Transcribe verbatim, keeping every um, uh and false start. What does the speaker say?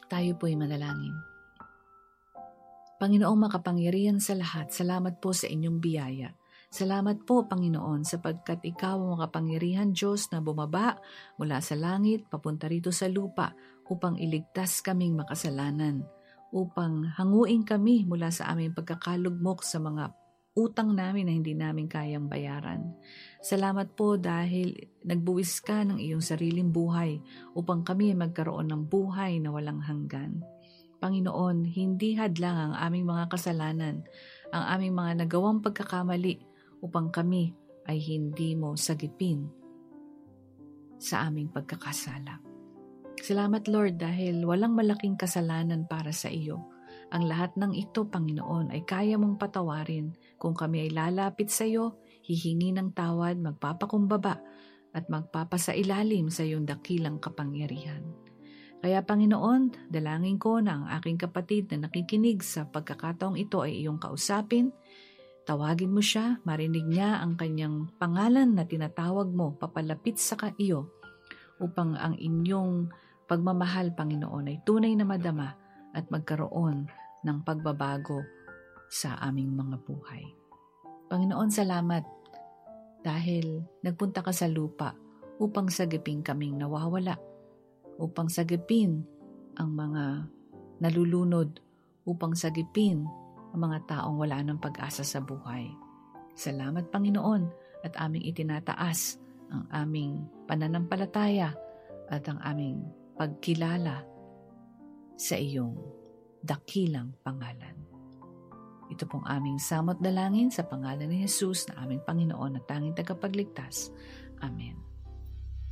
Tayo po'y manalangin. Panginoong makapangyarihan sa lahat, salamat po sa inyong biyaya. Salamat po, Panginoon, sapagkat Ikaw ang makapangyarihan Diyos na bumaba mula sa langit papunta rito sa lupa upang iligtas kaming makasalanan, upang hanguin kami mula sa aming pagkakalugmok sa mga utang namin na hindi namin kayang bayaran. Salamat po dahil nagbuwis ka ng iyong sariling buhay upang kami magkaroon ng buhay na walang hanggan. Panginoon, hindi hadlang ang aming mga kasalanan, ang aming mga nagawang pagkakamali upang kami ay hindi mo sagipin sa aming pagkakasala. Salamat Lord dahil walang malaking kasalanan para sa iyo. Ang lahat ng ito, Panginoon, ay kaya mong patawarin kung kami ay lalapit sa iyo, hihingi ng tawad, magpapakumbaba at magpapasailalim sa iyong dakilang kapangyarihan. Kaya Panginoon, dalangin ko na ang aking kapatid na nakikinig sa pagkakataong ito ay iyong kausapin. Tawagin mo siya, marinig niya ang kanyang pangalan na tinatawag mo papalapit sa iyo upang ang inyong pagmamahal, Panginoon, ay tunay na madama at magkaroon ng pagbabago sa aming mga buhay. Panginoon, salamat dahil nagpunta ka sa lupa upang sagipin kaming nawawala, upang sagipin ang mga nalulunod, upang sagipin ang mga taong wala ng pag-asa sa buhay. Salamat, Panginoon, at aming itinataas ang aming pananampalataya at ang aming pagkilala sa iyong dakilang pangalan. Ito pong aming samot dalangin sa pangalan ni Jesus na aming Panginoon at tanging tagapagligtas. Amen.